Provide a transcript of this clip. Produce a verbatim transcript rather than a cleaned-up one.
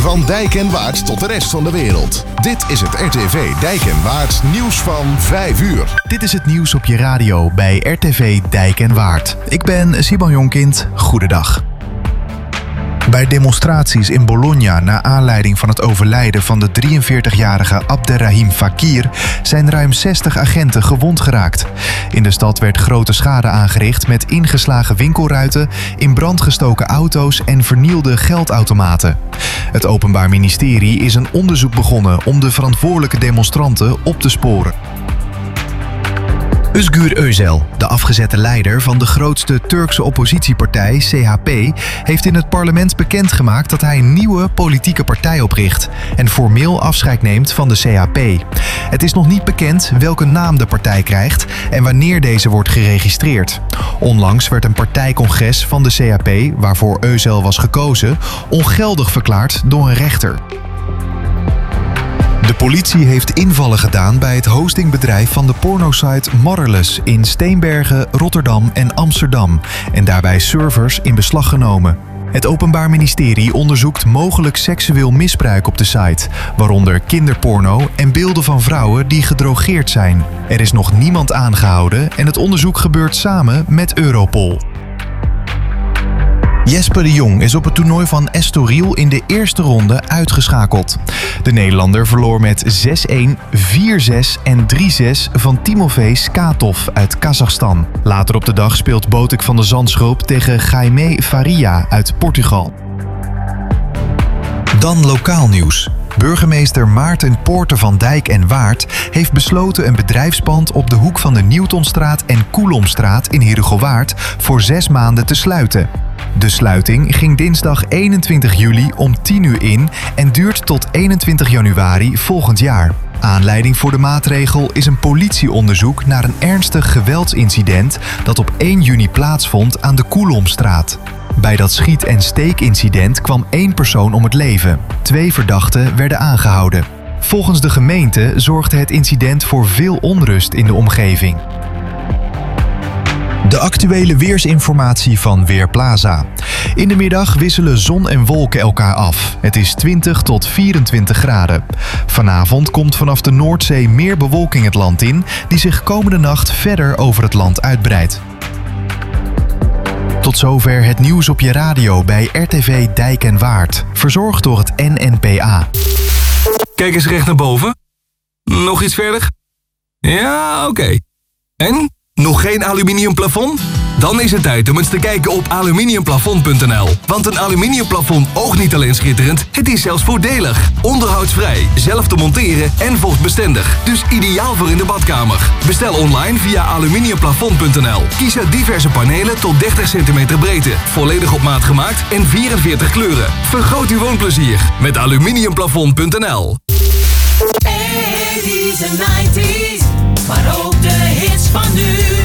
Van Dijk en Waard tot de rest van de wereld. Dit is het R T V Dijk en Waard nieuws van vijf uur. Dit is het nieuws op je radio bij R T V Dijk en Waard. Ik ben Simon Jonkind. Goedendag. Bij demonstraties in Bologna na aanleiding van het overlijden van de drieënveertigjarige Abderrahim Fakir zijn ruim zestig agenten gewond geraakt. In de stad werd grote schade aangericht met ingeslagen winkelruiten, in brand gestoken auto's en vernielde geldautomaten. Het Openbaar Ministerie is een onderzoek begonnen om de verantwoordelijke demonstranten op te sporen. Özgür Özel, de afgezette leider van de grootste Turkse oppositiepartij C H P, heeft in het parlement bekendgemaakt dat hij een nieuwe politieke partij opricht en formeel afscheid neemt van de C H P. Het is nog niet bekend welke naam de partij krijgt en wanneer deze wordt geregistreerd. Onlangs werd een partijcongres van de C H P, waarvoor Özel was gekozen, ongeldig verklaard door een rechter. De politie heeft invallen gedaan bij het hostingbedrijf van de pornosite Motherless in Steenbergen, Rotterdam en Amsterdam en daarbij servers in beslag genomen. Het Openbaar Ministerie onderzoekt mogelijk seksueel misbruik op de site, waaronder kinderporno en beelden van vrouwen die gedrogeerd zijn. Er is nog niemand aangehouden en het onderzoek gebeurt samen met Europol. Jesper de Jong is op het toernooi van Estoril in de eerste ronde uitgeschakeld. De Nederlander verloor met zes-een, vier-zes en drie-zes van Timofey Skatov uit Kazachstan. Later op de dag speelt Botik van de Zandschulp tegen Jaime Faria uit Portugal. Dan lokaal nieuws. Burgemeester Maarten Poorter van Dijk en Waard heeft besloten een bedrijfspand op de hoek van de Newtonstraat en Coulomstraat in Herugewaard voor zes maanden te sluiten. De sluiting ging dinsdag eenentwintig juli om tien uur in en duurt tot eenentwintig januari volgend jaar. Aanleiding voor de maatregel is een politieonderzoek naar een ernstig geweldsincident dat op één juni plaatsvond aan de Coulomstraat. Bij dat schiet- en steekincident kwam één persoon om het leven. Twee verdachten werden aangehouden. Volgens de gemeente zorgde het incident voor veel onrust in de omgeving. De actuele weersinformatie van Weerplaza. In de middag wisselen zon en wolken elkaar af. Het is twintig tot vierentwintig graden. Vanavond komt vanaf de Noordzee meer bewolking het land in, die zich komende nacht verder over het land uitbreidt. Tot zover het nieuws op je radio bij R T V Dijk en Waard. Verzorgd door het N N P A. Kijk eens recht naar boven. Nog iets verder? Ja, oké. Okay. En? Nog geen aluminium plafond? Dan is het tijd om eens te kijken op aluminiumplafond punt n l. Want een aluminiumplafond oogt niet alleen schitterend, het is zelfs voordelig. Onderhoudsvrij, zelf te monteren en vochtbestendig. Dus ideaal voor in de badkamer. Bestel online via aluminiumplafond punt n l. Kies uit diverse panelen tot dertig centimeter breedte. Volledig op maat gemaakt en vierenveertig kleuren. Vergroot uw woonplezier met aluminiumplafond punt n l. eighties en nineties, maar ook de hits van nu.